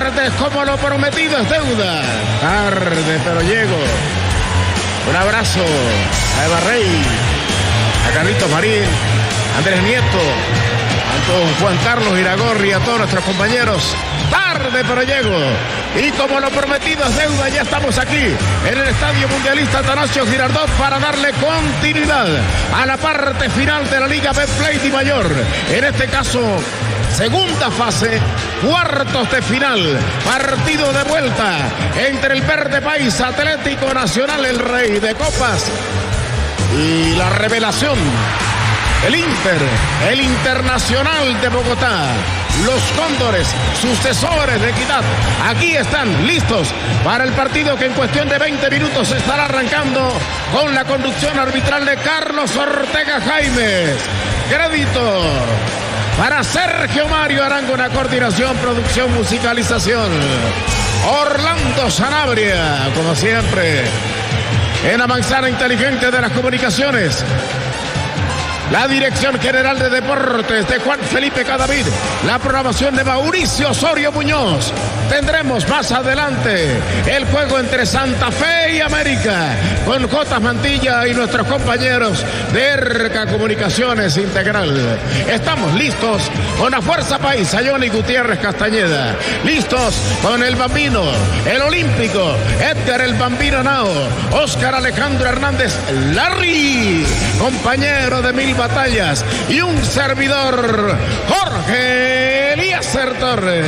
tardes, como lo prometido es deuda. Tarde, pero llego. Un abrazo a Eva Rey, a Carlitos Marín, a Andrés Nieto, a don Juan Carlos Iragorri, a todos nuestros compañeros. Tarde, pero llego. Y como lo prometido es deuda, ya estamos aquí en el Estadio Mundialista Atanasio Girardot para darle continuidad a la parte final de la Liga Betplay Dimayor. En este caso, segunda fase, cuartos de final, partido de vuelta entre el Verde País Atlético Nacional, el rey de copas, y la revelación, el Inter, el Internacional de Bogotá. Los Cóndores, sucesores de Equidad, aquí están listos para el partido que en cuestión de 20 minutos estará arrancando con la conducción arbitral de Carlos Ortega Jaimes. Crédito para Sergio Mario Arango, una coordinación, producción, musicalización. Orlando Sanabria, como siempre, en la manzana inteligente de las comunicaciones. La dirección general de deportes de Juan Felipe Cadavid. La programación de Mauricio Osorio Muñoz. Tendremos más adelante el juego entre Santa Fe y América con J. Mantilla y nuestros compañeros de ERCA Comunicaciones Integral. Estamos listos con la Fuerza Paisa, Johnny Gutiérrez Castañeda. Listos con el Bambino, el Olímpico, Edgar el Bambino Nao, Oscar Alejandro Hernández Larry, compañero de mil batallas, y un servidor, Jorge Eliezer Torres.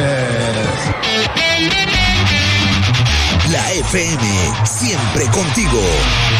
La FM, siempre contigo.